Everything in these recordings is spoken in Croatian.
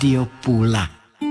Radio Pula.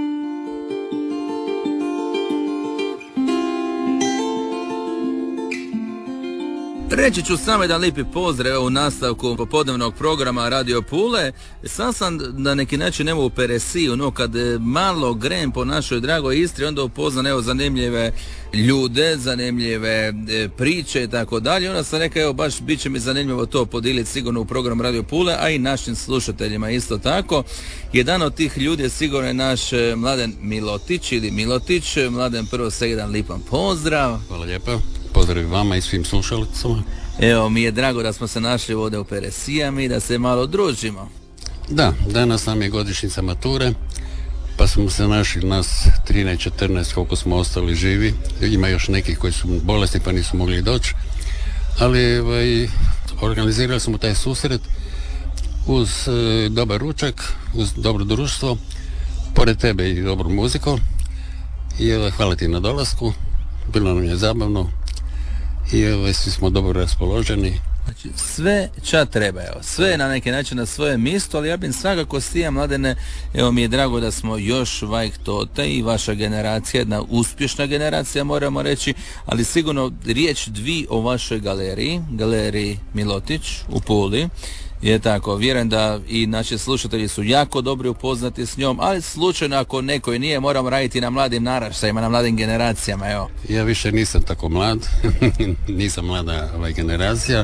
Reći ću samo jedan lijepi pozdrav u nastavku popodnevnog programa Radio Pule. Sad sam na neki način evo u Peresiju, no kad malo grem po našoj dragoj Istri, onda upoznam evo zanimljive ljude, zanimljive priče i tako dalje. Onda sam rekao evo baš bit će mi zanimljivo to podijeliti sigurno u program Radio Pule, a i našim slušateljima isto tako. Jedan od tih ljudi je sigurno naš Mladen Milotić ili Milotić. Mladen, prvo sve jedan lipan pozdrav. Hvala lijepa. Pozdrav vama i svim slušalicama. Evo, mi je drago da smo se našli ovdje u Peresijama i da se malo družimo. Da, danas nam je godišnjica mature, pa smo se našli nas 13-14 koliko smo ostali živi. Ima još nekih koji su bolesni pa nisu mogli doći. Ali organizirali smo taj susret uz dobar ručak, uz dobro društvo, pored tebe i dobru muziku. I hvala ti na dolasku, bilo nam je zabavno. I svi smo dobro raspoloženi. Znači, sve ča treba, evo, sve je na neki način na svoje mjesto, ali ja bih svakako stija, Mladene, evo mi je drago da smo još vajk tote i vaša generacija, jedna uspješna generacija moramo reći, ali sigurno riječ dvi o vašoj galeriji Milotić u Puli. Je tako, vjerujem da i naši slušatelji su jako dobri upoznati s njom, ali slučajno ako neko i nije, moramo raditi na mladim naraštajima, na mladim generacijama, evo. Ja više nisam tako mlad, nisam mlada generacija.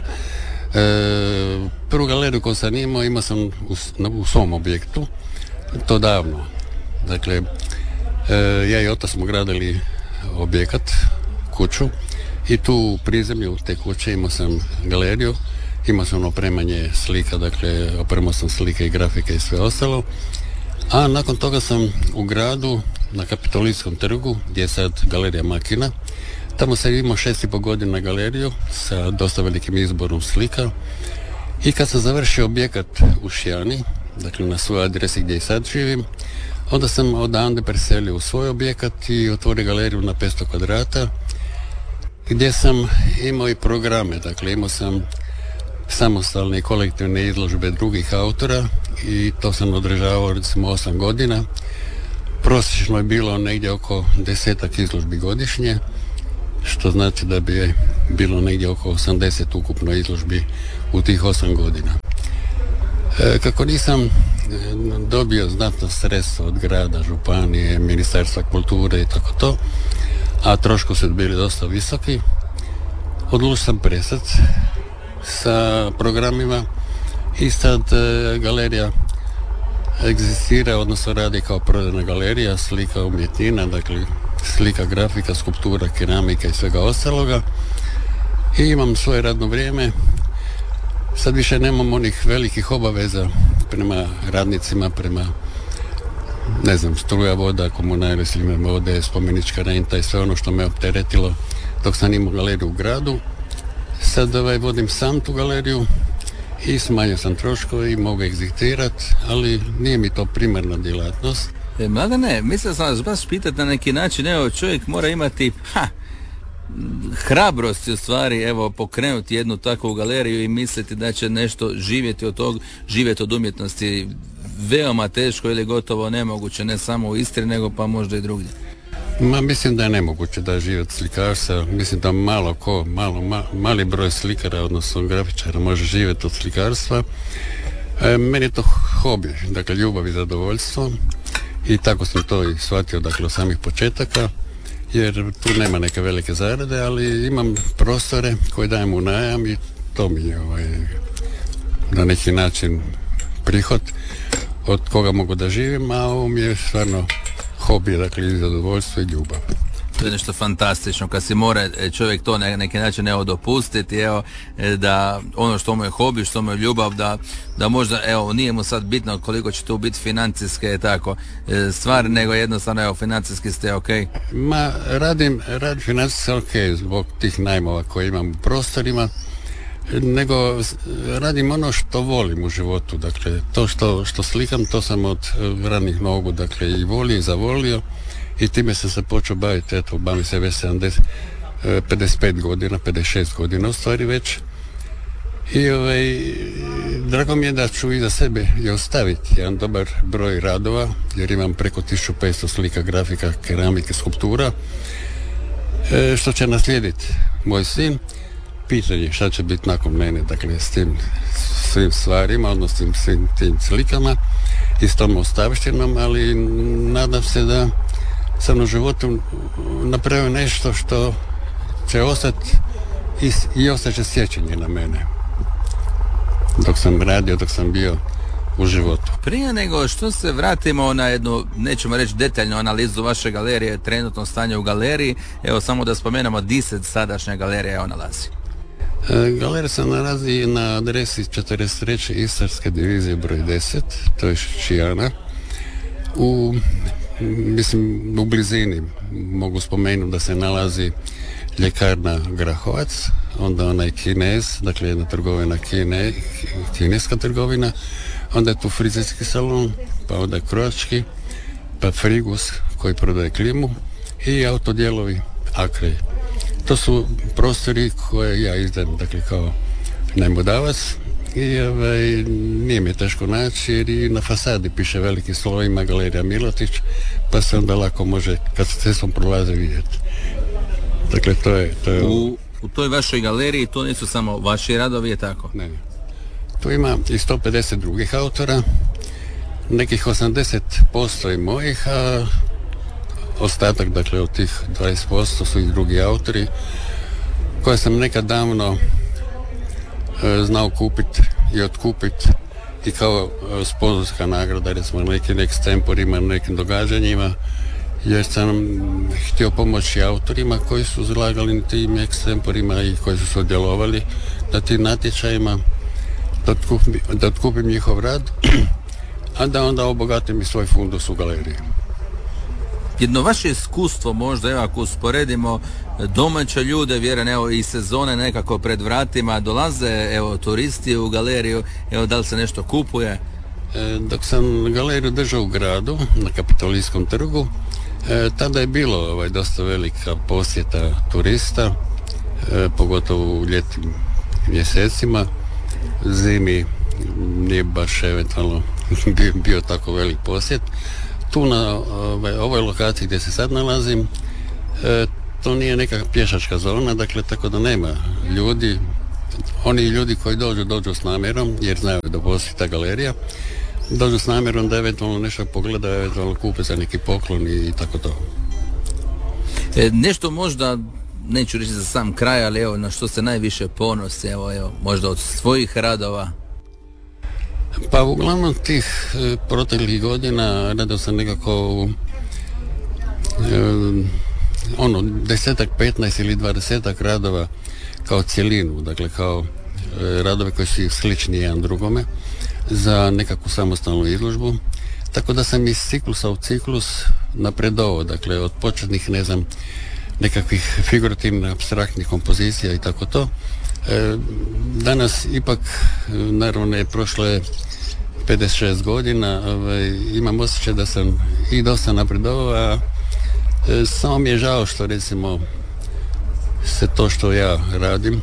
Prvu galeriju koju sam imao sam u svom objektu, to davno. Dakle, ja i otac smo gradili objekat, kuću, i tu u prizemlju te kuće imao sam galeriju. Imao sam opremanje slika, dakle opremao sam slike i grafike i sve ostalo. A nakon toga sam u gradu, na Kapitolijskom trgu, gdje je sad galerija Makina. Tamo sam imao 6,5 godina galeriju sa dosta velikim izborom slika. I kad sam završio objekat u Šijani, dakle na svojoj adresi gdje i sad živim, onda sam odande preselio u svoj objekat i otvorio galeriju na 500 kvadrata, gdje sam imao i programe, dakle imao sam samostalne i kolektivne izložbe drugih autora i to sam održavao recimo 8 godina. Prosječno je bilo negdje oko 10 izložbi godišnje, što znači da bi bilo negdje oko 80 ukupno izložbi u tih 8 godina. Kako nisam dobio znatno sredstva od grada, županije, ministarstva kulture i tako to, a troškovi su bili dosta visoki, odlučio sam prestati sa programima i sad galerija egzistira, odnosno radi kao prodajna galerija slika umjetnina, dakle slika, grafika, skulptura, keramika i svega ostaloga, i imam svoje radno vrijeme. Sad više nemam onih velikih obaveza prema radnicima, prema struja, voda, komunalne vode, spomenička renta i sve ono što me opteretilo dok sam imao galeriju u gradu. Sad vodim sam tu galeriju i smanjio sam troškove i mogu egzistirati, ali nije mi to primarna djelatnost. Mladene, mislim da sam vas baš pitati na neki način, evo čovjek mora imati hrabrosti u stvari, evo pokrenuti jednu takvu galeriju i misliti da će nešto živjeti od tog, živjeti od umjetnosti, veoma teško ili gotovo nemoguće, ne samo u Istri nego pa možda i drugdje. Mislim da je nemoguće da živi od slikarstva. Mislim da mali broj slikara, odnosno grafičara, može živjeti od slikarstva. Meni je to hobi, dakle ljubav i zadovoljstvo, i tako sam to i shvatio, dakle od samih početaka, jer tu nema neke velike zarade, ali imam prostore koje dajem u najam i to mi je na neki način prihod od koga mogu da živim, a ovo mi je stvarno hobi, dakle i zadovoljstvo i ljubav. To je nešto fantastično, kad si mora čovjek to na neki način dopustiti, da ono što mu je hobi, što mu je ljubav, da možda, nije mu sad bitno koliko će to biti financijske tako stvar, nego jednostavno financijski ste ok. Radim financijski ok zbog tih najmova koje imam u prostorima, nego radim ono što volim u životu, dakle to što slikam, to sam od ranih nogu, dakle i volio i zavolio, i time sam se počeo baviti, bavim se već 55 godina, 56 godina u stvari već, i Drago mi je da ću iza sebe i ostaviti jedan dobar broj radova, jer imam preko 1500 slika, grafika, keramike, skulptura, što će naslijediti moj sin. Pitanje šta će biti nakon mene, dakle s tim svim stvarima, odnosno svim tim slikama i s tom ostavštinom, ali nadam se da sam u životu napravio nešto što će ostati i ostaće sjećanje na mene dok sam radio, dok sam bio u životu. Prije nego što se vratimo na jednu, nećemo reći detaljnu analizu vaše galerije, trenutno stanje u galeriji, evo samo da spomenemo di se sadašnja galerija nalazi. Galerija se nalazi na adresi 43. Istarske divizije broj 10, to je Šijana. U blizini mogu spomenuti da se nalazi ljekarna Grahovac, onda onaj Kinez, dakle jedna trgovina kineska trgovina, onda je tu frizerski salon, pa onda krojački, pa Frigus koji prodaje klimu i autodijelovi Akrej. To su prostori koje ja izdajem, dakle kao najmodavac i nije mi je teško naći jer i na fasadi piše veliki slovima Galerija Milotić, pa se onda lako može kad se cestom prolaze vidjeti. Dakle, to je... U toj vašoj galeriji to nisu samo vaši radovi, je tako? Ne. Tu ima i 150 drugih autora, nekih 80% i mojih, a ostatak, dakle, od tih 20% su i drugi autori koje sam nekad davno znao kupiti i otkupiti i kao sponzorska nagrada, recimo na nekim ekstemporima, na nekim događanjima, jer sam htio pomoći autorima koji su zalagali na tim ekstemporima i koji su sudjelovali na tim natječajima, da otkupim njihov rad, a da onda obogatim i svoj fundus u galeriji. Jedno vaše iskustvo možda, evo ako usporedimo domaće ljude, vjerujem evo i sezone nekako pred vratima, dolaze evo turisti u galeriju, evo da li se nešto kupuje? Dok sam galeriju držao u gradu, na Kapitolijskom trgu, tada je bilo dosta velika posjeta turista, pogotovo u ljetnim mjesecima. Zimi nije baš eventualno bio tako velik posjet. Tu na ovoj lokaciji gdje se sad nalazim, to nije neka pješačka zona, dakle tako da nema ljudi. Oni ljudi koji dođu s namjerom, jer znaju da postoji ta galerija, dođu s namjerom da eventualno nešto pogleda, eventualno kupe za neki poklon i tako to. Nešto možda, neću reći za sam kraj, ali evo na što se najviše ponosi, evo možda od svojih radova? Pa uglavnom tih proteklih godina radio sam nekako 10, 15 ili 20 radova kao cjelinu, dakle kao radove koji su slični jedan drugome za nekakvu samostalnu izložbu, tako da sam iz ciklusa u ciklus napredovao, dakle od početnih nekakvih figurativnih, apstraktnih kompozicija i tako to. Danas ipak, naravno je prošlo 56 godina, imam osjećaj da sam i dosta napredovao, a samo mi je žao što recimo se to što ja radim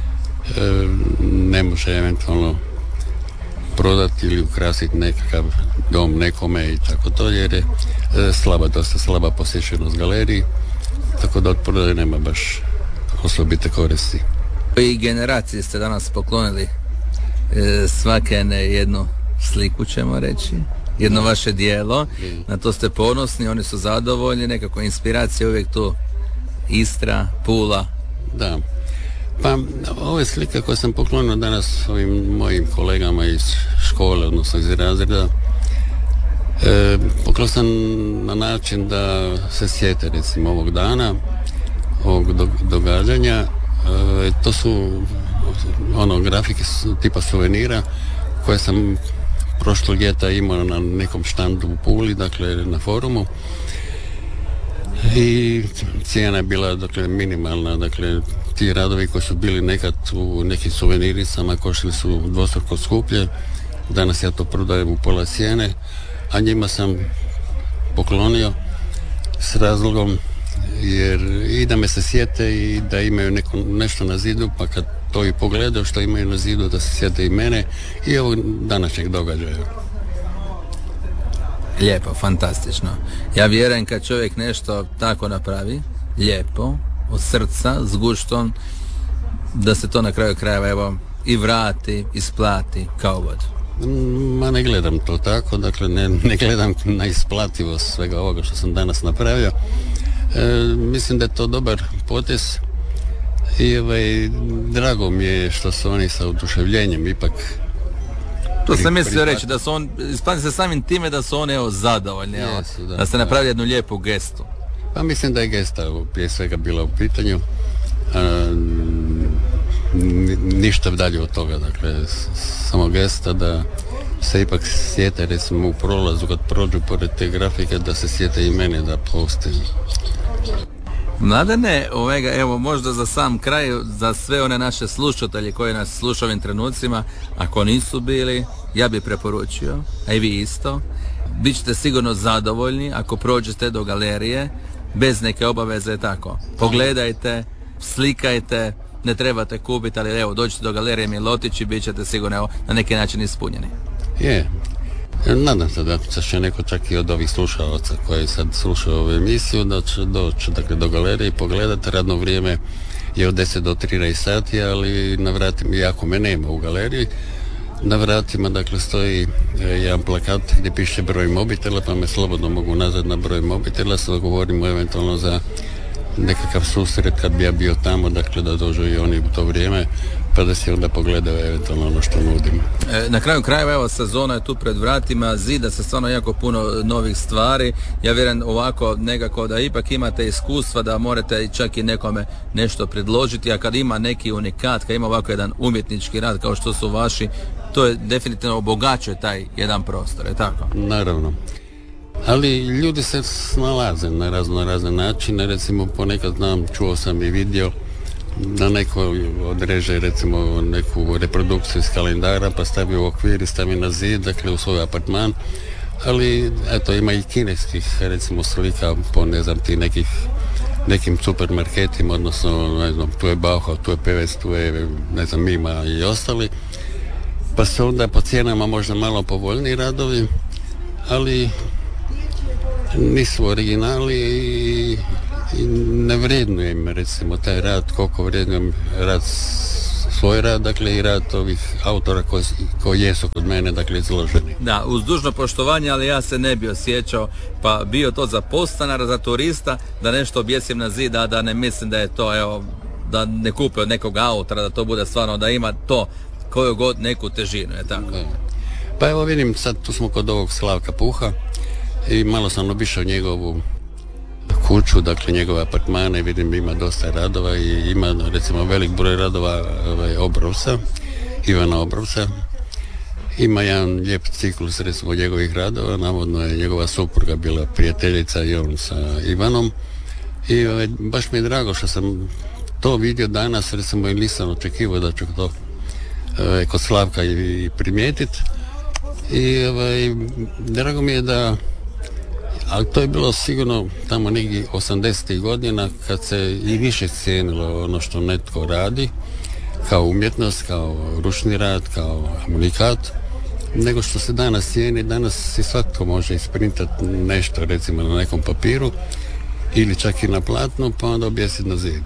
ne može eventualno prodati ili ukrasiti nekakav dom nekome i tako to, jer je dosta slaba posjećenost galeriji, tako da od prodaje nema baš osobite koristi. I generaciji ste danas poklonili svake jednu sliku, ćemo reći, jedno vaše dijelo, na to ste ponosni, oni su zadovoljni, nekako inspiracija uvijek tu Istra, Pula. Da, pa ove slike koje sam poklonio danas ovim mojim kolegama iz škole, odnosno iz razreda, poklonio sam na način da se sjete recimo ovog dana, ovog događanja. To su grafike tipa suvenira koje sam prošlog ljeta imao na nekom štandu u Puli, dakle na forumu, i cijena je bila dakle minimalna, dakle ti radovi koji su bili nekad u nekim suveniricama koštali su dvostruko skuplje, danas ja to prodajem u pola cijene, a njima sam poklonio s razlogom jer i da me se sjete i da imaju nešto na zidu, pa kad to i pogledaju što imaju na zidu, da se sjete i mene i ovog današnjeg događaja. Lijepo, fantastično. Ja vjerujem kad čovjek nešto tako napravi, lijepo, od srca, s guštom, da se to na kraju krajeva evo i vrati, isplati kao god. Ma ne gledam to tako, dakle ne gledam na isplativost svega ovoga što sam danas napravio. Mislim da je to dobar potez i drago mi je što su oni sa oduševljenjem ipak. To sam mislio reći, da su isplati se samim time da su oni zadovoljni, da ste napravili jednu lijepu gestu. Pa mislim da je gesta prije svega bila u pitanju. Ništa dalje od toga, dakle samo gesta da se ipak sjete, recimo u prolazu kad prođu pored te grafike, da se sjete i mene, da postim. Mladene, evo možda za sam kraj, za sve one naše slušatelji koji nas slušaju ovim trenucima, ako nisu bili, ja bih preporučio, a i vi isto, bit ćete sigurno zadovoljni ako prođete do galerije, bez neke obaveze, tako. Pogledajte, slikajte, ne trebate kupiti, ali evo, dođite do galerije Milotić i bit ćete sigurno na neki način ispunjeni. Nadam se da će neko čak i od ovih slušalaca koji sad slušaju ovu emisiju da će doći do galerije i pogledati. Radno vrijeme je od 10 do 13 sati, ali na vratima, iako me nema u galeriji, na vratima dakle stoji jedan plakat gdje piše broj mobitela, pa me slobodno mogu nazad na broj mobitela, sad govorimo eventualno za nekakav susret kad bi ja bio tamo, dakle da dođu i oni u to vrijeme, pa da si onda pogledaju eventualno ono što nudim. Na kraju krajeva, evo, sezona je tu pred vratima, zida se stvarno jako puno novih stvari. Ja vjerujem ovako nekako da ipak imate iskustva da morate čak i nekome nešto predložiti, a kad ima neki unikat, kad ima ovako jedan umjetnički rad kao što su vaši, to je definitivno obogaćuje taj jedan prostor, je tako? Naravno. Ali ljudi se snalaze na razne načine, recimo ponekad čuo sam i vidio da neko odreže recimo neku reprodukciju iz kalendara pa stavi u okvir i stavi na zid, dakle u svoj apartman, ali eto ima i kineskih recimo slika po ne znam ti nekim supermarketima, odnosno ne znam, tu je Bauhaus, tu je Pevec, tu je ne znam Mima i ostali, pa su onda po cijenama možda malo povoljniji radovi, ali nisu originali i ne vrednujem recimo taj rad koliko vrednujem svoj rad, dakle i rad ovih autora koji jesu kod mene, dakle izloženi. Da, uz dužno poštovanje, ali ja se ne bi osjećao, pa bio to za podstanara, za turista, da nešto objesim na zid, a da ne mislim da je to, evo, da ne kupe od nekog autora, da to bude stvarno, da ima to koju god neku težinu, je tako? Da. Pa evo vidim, sad tu smo kod ovog Slavka Puha i malo sam obišao njegovu kuću, dakle njegove apartmane, vidim ima dosta radova i ima recimo velik broj radova Obrovca, Ivana Obrovca. Ima jedan lijep ciklus recimo njegovih radova, navodno je njegova supruga bila prijateljica i on sa Ivanom i baš mi je drago što sam to vidio danas, recimo i nisam očekivao da ću to kod Slavka i primijetiti i drago mi je da, ali to je bilo sigurno tamo negdje 80. godina kad se i više cijenilo ono što netko radi kao umjetnost, kao ručni rad, kao unikat, nego što se danas cijeni. Danas si svatko može isprintati nešto recimo na nekom papiru ili čak i na platnu pa onda objesiti na zid.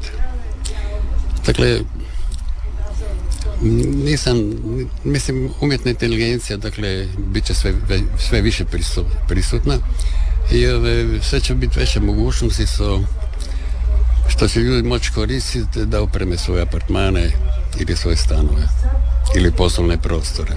Dakle, mislim umjetna inteligencija dakle bit će sve više prisutna i sve će biti veće mogućnosti što će ljudi moći koristiti da opreme svoje apartmane ili svoje stanove ili poslovne prostore.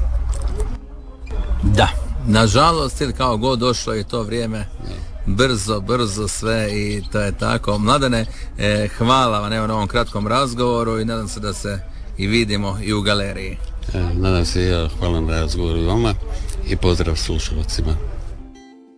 Da, nažalost ili kao god došlo je to vrijeme, brzo sve i to je tako. Mladene, hvala vam na ovom kratkom razgovoru i nadam se da se i vidimo i u galeriji. Nadam se i ja, hvala na razgovoru vama i pozdrav slušalcima.